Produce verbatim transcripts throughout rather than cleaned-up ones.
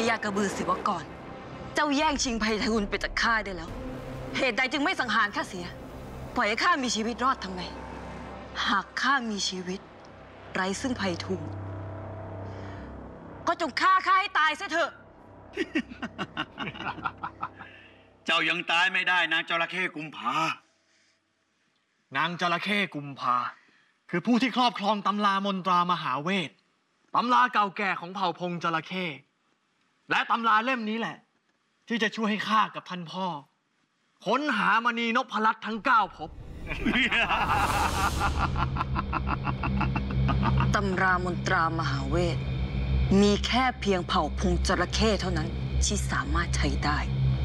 ญากระบือศิวกรเจ้าแย่งชิงไพฑูรย์ไปจากข้าได้แล้วเหตุใดจึงไม่สังหารข้าเสียปล่อยให้ข้ามีชีวิตรอดทำไมหากข้ามีชีวิตไร้ซึ่งไพฑูรย์ก็จงฆ่าข้าให้ตายซะเถอะเจ้ายังตายไม่ได้นางจระเข้กุมภานางจระเข้กุมภาคือผู้ที่ครอบครองตำรามนตรามหาเวทตำราเก่าแก่ของเผ่าพงจระเข้และตำราเล่มนี้แหละที่จะช่วยให้ข้ากับท่านพ่อค้นหามณีนพรัตน์ทั้งเก้าภพตำรามนตรามหาเวทมีแค่เพียงเผ่าพงจระเข้เท่านั้นที่สามารถใช้ได้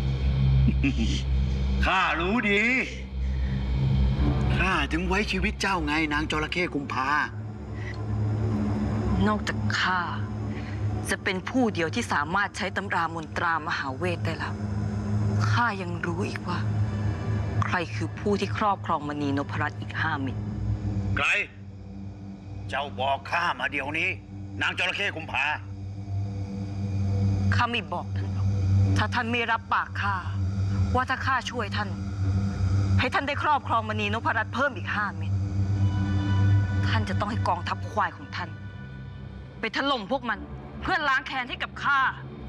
ข้ารู้ดีข้าถึงไว้ชีวิตเจ้าไงนางจระเข้กุมภานอกจากข้าจะเป็นผู้เดียวที่สามารถใช้ตำรามนตรามหาเวทได้แล้วข้ายังรู้อีกว่าใครคือผู้ที่ครอบครองมณีนพรัตน์อีกห้าเม็ดไกลเจ้าบอกข้ามาเดี๋ยวนี้นางจระเข้กุมภาข้าไม่บอกท่านหรอกถ้าท่านไม่รับปากข้าว่าถ้าข้าช่วยท่านให้ท่านได้ครอบครองมณีนพรัตน์เพิ่มอีกห้าเม็ดท่านจะต้องให้กองทัพควายของท่านไปถล่มพวกมันเพื่อล้างแค้นให้กับข้า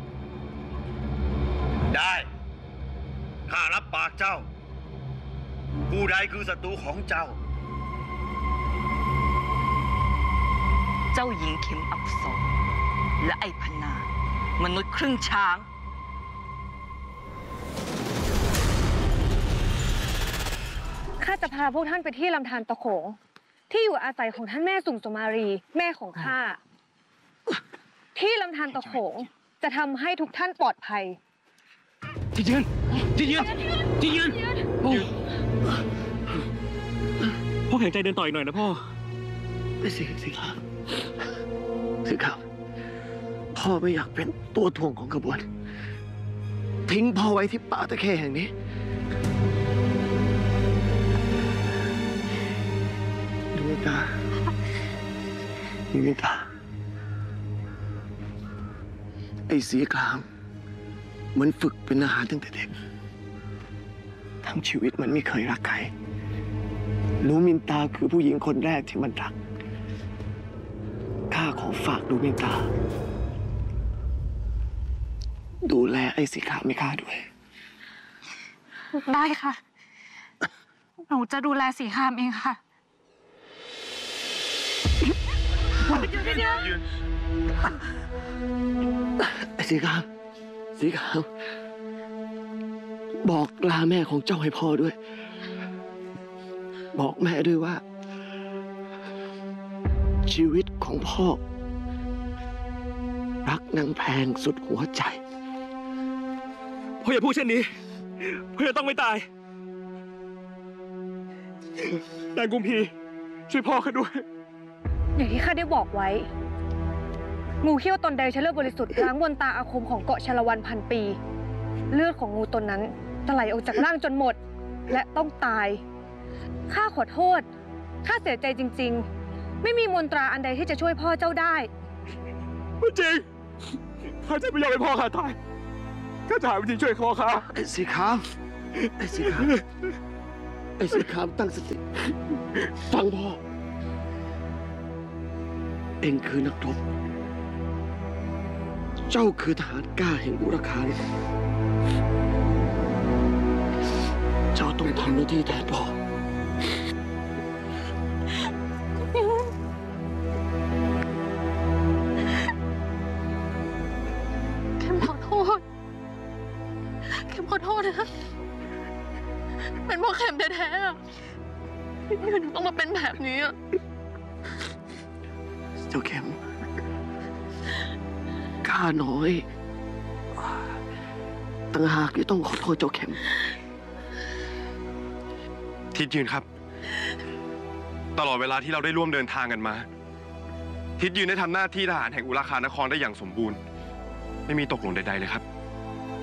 ได้ข้ารับปากเจ้าผู้ใดคือศัตรูของเจ้าเจ้าหญิงเข็มอับสรและไอพนามนุษย์ครึ่งช้างข้าจะพาพวกท่านไปที่ลำธารตะโขงที่อยู่อาศัยของท่านแม่สุงสมารีแม่ของข้าที่ลำธารตะโขงจะทำให้ทุกท่านปลอดภัยจีเยือนจีเยือนจีเยือนพ่อพ่อแข็งใจเดินต่ออีกหน่อยนะพ่อไม่สิสิครับสิครับพ่อไม่อยากเป็นตัวถ่วงของขบวนทิ้งพ่อไว้ที่ป่าตะเข้แห่งนี้ดูตาดูตาไอ้สีครามมันฝึกเป็นอาหารตั้งแต่เด็กทั้งชีวิตมันไม่เคยรักใครลูมินตาคือผู้หญิงคนแรกที่มันรักข้าขอฝากลูมินตาดูแลไอ้สีขาวไม่ข้าด้วยได้ค่ะหนูจะดูแลสีขามเองค่ะไอ้สีขาวสีขาวบอกลาแม่ของเจ้าให้พ่อด้วยบอกแม่ด้วยว่าชีวิตของพ่อรักนางแพงสุดหัวใจพ่ออย่าพูดเช่นนี้พ่อจะต้องไม่ตายนางกุมพีช่วยพ่อข้าด้วยอย่างที่ข้าได้บอกไว้งูเขี้ยวตนใดจะเลือดบริสุทธิ์ล้างบนตาอาคมของเกาะชลวันพันปีเลือดของงูตนนั้นจะไหลออกจากร่างจนหมดและต้องตายข้าขอโทษข้าเสียใจจริงๆไม่มีมนตราอันใดที่จะช่วยพ่อเจ้าได้ไม่จริงข้าจะไม่ยอมให้พ่อข้าตายข้าจะหาวิธีช่วยพ่อข้าไอ้สีขาวไอ้สีขาวไอ้สีขาวตั้งสติฟังพ่อเอ็งคือนักรบเจ้าคือทหารกล้าแห่งบุรคารเจ้าต้องทำหน้าที่แทนพ่อเข็มขอโทษเข็มขอโทษนะเป็นเพราะเข็มแท้ๆที่หนูต้องมาเป็นแบบนี้อะเจ้าเข็มข้าน้อยต่างหากที่ต้องขอโทษเจ้าเข็มทิดยืนครับตลอดเวลาที่เราได้ร่วมเดินทางกันมาทิดยืนได้ทำหน้าที่ทหารแห่งอุราคานครได้อย่างสมบูรณ์ไม่มีตกหล่นใดๆเลยครับ